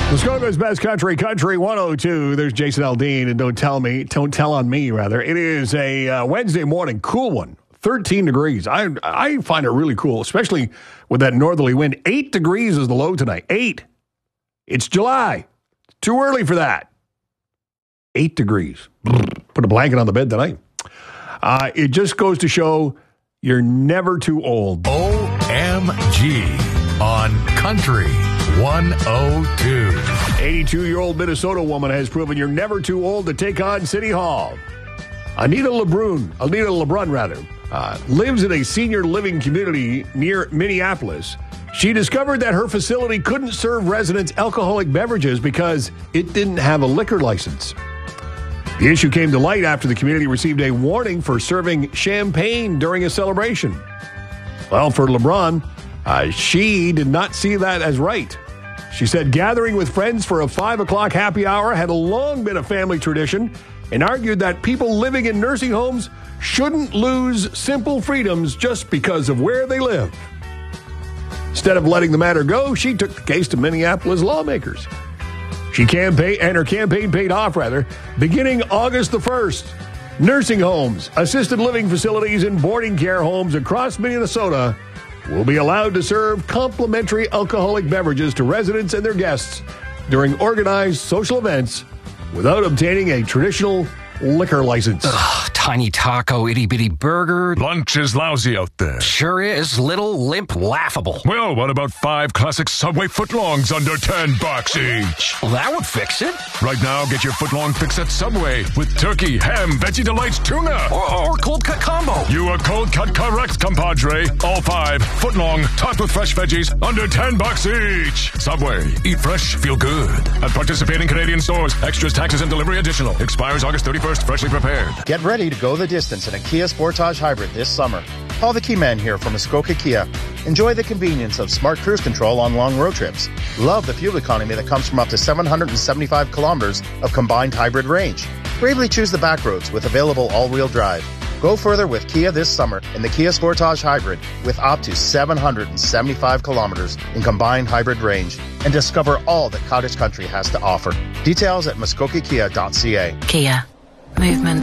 Muskoka's Best Country, Country 102. There's Jason Aldean, and don't tell on me, rather. It is a Wednesday morning, cool one, 13 degrees. I find it really cool, especially with that northerly wind. 8 degrees is the low tonight. 8. It's July. Too early for that. 8 degrees. Put a blanket on the bed tonight. It just goes to show you're never too old. OMG on Country 102. 82-year-old Minnesota woman has proven you're never too old to take on City Hall. Anita LeBrun, lives in a senior living community near Minneapolis. She discovered that her facility couldn't serve residents alcoholic beverages because it didn't have a liquor license. The issue came to light after the community received a warning for serving champagne during a celebration. Well, for LeBrun, she did not see that as right. She said gathering with friends for a 5 o'clock happy hour had long been a family tradition and argued that people living in nursing homes shouldn't lose simple freedoms just because of where they live. Instead of letting the matter go, she took the case to Minneapolis lawmakers. Her campaign paid off, beginning August the 1st. Nursing homes, assisted living facilities, and boarding care homes across Minnesota will be allowed to serve complimentary alcoholic beverages to residents and their guests during organized social events without obtaining a traditional liquor license. Ugh, tiny taco, itty-bitty burger. Lunch is lousy out there. Sure is. Little, limp, laughable. Well, what about 5 classic Subway footlongs under $10 each? Well, that would fix it. Right now, get your footlong fix at Subway with turkey, ham, Veggie Delights, tuna. Or cold cut combo. You are cold cut correct, compadre. All 5 footlong, topped with fresh veggies, under $10 each. Subway. Eat fresh, feel good. At participating Canadian stores. Extras, taxes, and delivery additional. Expires August 31st. Freshly prepared. Get ready to go the distance in a Kia Sportage Hybrid this summer. Paul the Key Man here from Muskoka Kia. Enjoy the convenience of smart cruise control on long road trips. Love the fuel economy that comes from up to 775 kilometers of combined hybrid range. Bravely choose the back roads with available all-wheel drive. Go further with Kia this summer in the Kia Sportage Hybrid with up to 775 kilometers in combined hybrid range and discover all that cottage country has to offer. Details at muskokakia.ca. Kia. Movement